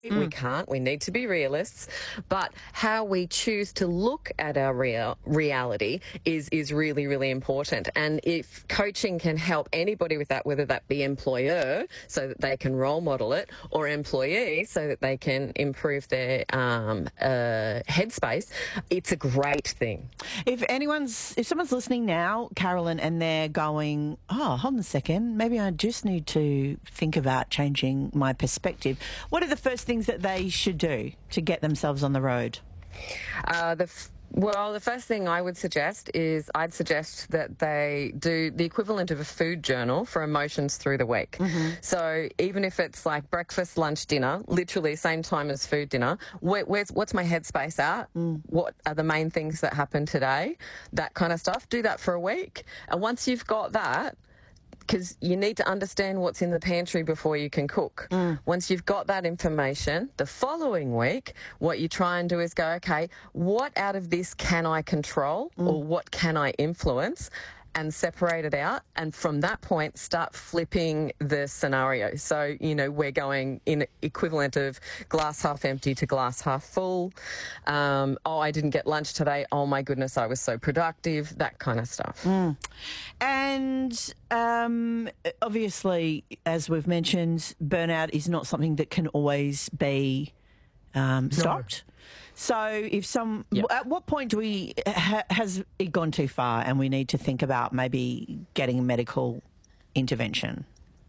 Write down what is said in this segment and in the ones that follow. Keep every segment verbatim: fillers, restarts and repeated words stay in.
Mm. We can't. We need to be realists. But how we choose to look at our real reality is, is really, really important. And if coaching can help anybody with that, whether that be employer so that they can role model it, or employee so that they can improve their um, uh, headspace, it's a great thing. If anyone's, if someone's listening now, Carolyn, and they're going, oh, hold on a second, maybe I just need to think about changing my perspective. What are the first things that they should do to get themselves on the road? Uh, the f- well, the first thing I would suggest is I'd suggest that they do the equivalent of a food journal for emotions through the week. Mm-hmm. So even if it's like breakfast, lunch, dinner, literally same time as food dinner, where, where's what's my headspace at? Mm. What are the main things that happened today? That kind of stuff. Do that for a week. And once you've got that, because you need to understand what's in the pantry before you can cook. Mm. Once you've got that information, the following week, what you try and do is go, okay, what out of this can I control mm. or what can I influence? And separate it out, and from that point start flipping the scenario. So, you know, we're going in equivalent of glass half empty to glass half full. Um, oh, I didn't get lunch today. Oh my goodness, I was so productive. That kind of stuff. Mm. And um, obviously, as we've mentioned, burnout is not something that can always be um, stopped. No. So if some, yep. at what point do we, ha, has it gone too far and we need to think about maybe getting medical intervention?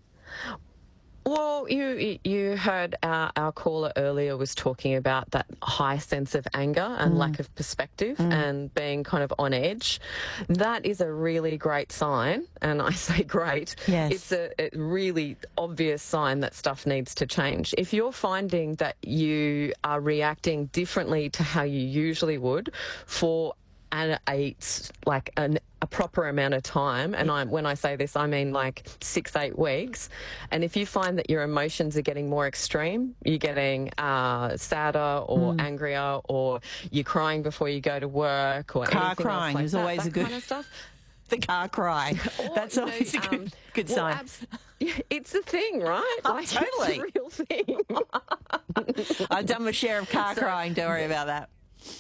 Well, you you heard our, our caller earlier was talking about that high sense of anger and mm. lack of perspective mm. and being kind of on edge. That is a really great sign, and I say great. Yes. It's a, a really obvious sign that stuff needs to change. If you're finding that you are reacting differently to how you usually would for an a like an a proper amount of time, and I, when I say this, I mean like six, eight weeks. And if you find that your emotions are getting more extreme, you're getting uh, sadder or mm. angrier, or you're crying before you go to work, or car anything crying else like is that, always that a good kind of stuff. The car cry. Or, That's always know, a good, um, good well, sign. Abs- it's a thing, right? Oh, like, totally. It's a real thing. I've done my share of car so, crying. Don't worry about that.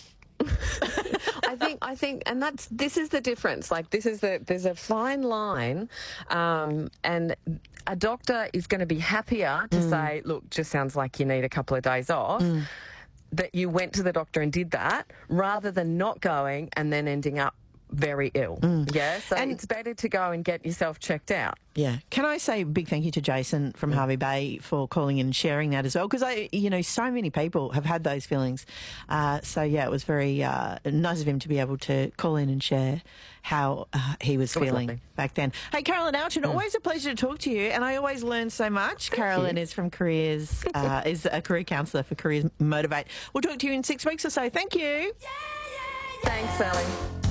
I think, I think, and that's, this is the difference. Like, this is the, there's a fine line, um, and a doctor is going to be happier to mm. say, look, just sounds like you need a couple of days off, mm. that you went to the doctor and did that, rather than not going and then ending up very ill. Mm. Yeah, so and it's better to go and get yourself checked out. Yeah. Can I say a big thank you to Jason from mm. Hervey Bay for calling in and sharing that as well? Because, I, you know, so many people have had those feelings. Uh, so, yeah, it was very uh, nice of him to be able to call in and share how uh, he was feeling was back then. Hey, Carolyn Alchin, mm. always a pleasure to talk to you, and I always learn so much. Thank Carolyn you. is from Careers, uh, is a career counsellor for Careers Motivate. We'll talk to you in six weeks or so. Thank you. Yeah, yeah, yeah. Thanks, Sally.